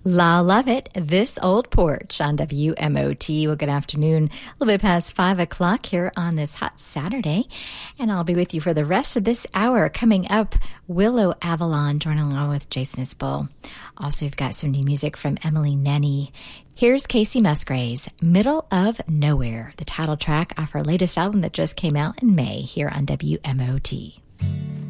La Love It, This Old Porch on WMOT. Well, good afternoon. A little bit past 5 o'clock here on this hot Saturday. And I'll be with you for the rest of this hour. Coming up, Willow Avalon, joining along with Jason Isbell. Also, we've got some new music from Emily Nenny. Here's Casey Musgraves, Middle of Nowhere, the title track off her latest album that just came out in May here on WMOT.